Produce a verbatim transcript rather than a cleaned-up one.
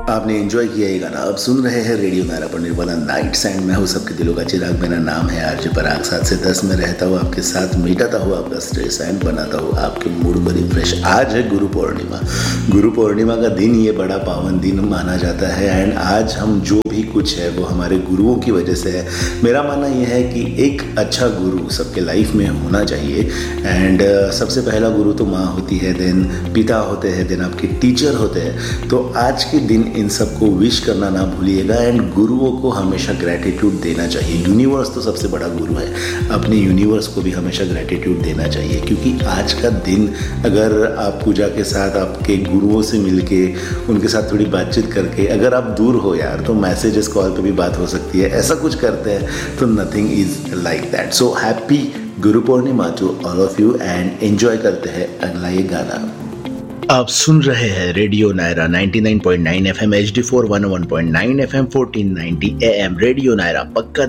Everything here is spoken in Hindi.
आपने एंजॉय किया ये गाना। अब सुन रहे हैं रेडियो नायरा पर निर्वाला नाइट्स एंड मैं हूँ सबके दिलों का चिराग। मेरा नाम है आरजे पराग। सात से दस में रहता हूँ आपके साथ, मिटाता हूँ आपका स्ट्रेस एंड बनाता हूँ आपके मूड को रिफ्रेश। आज है गुरु पूर्णिमा। गुरु पूर्णिमा का दिन ये बड़ा पावन दिन माना जाता है एंड आज हम जो भी कुछ है वो हमारे गुरुओं की वजह से है। मेरा मानना यह है कि एक अच्छा गुरु सबके लाइफ में होना चाहिए एंड uh, सबसे पहला गुरु तो माँ होती है, देन पिता होते हैं, देन आपके टीचर होते हैं। तो आज के दिन इन सबको विश करना ना भूलिएगा एंड गुरुओं को हमेशा ग्रैटिट्यूड देना चाहिए। यूनिवर्स तो सबसे बड़ा गुरु है, अपने यूनिवर्स को भी हमेशा ग्रैटिट्यूड देना चाहिए क्योंकि आज का दिन अगर आप पूजा के साथ आपके गुरुओं से मिलके उनके साथ थोड़ी बातचीत करके, अगर आप दूर हो यार तो मैसेजेस कॉल पे भी बात हो सकती है, ऐसा कुछ करते हैं तो nothing is like that. So happy Guru Purnima to all of you and enjoy करते हैं अगला ये गाना। आप सुन रहे हैं radio Naira ninety nine point nine FM, H D four one O one point nine FM, fourteen ninety am. Radio Naira पक्का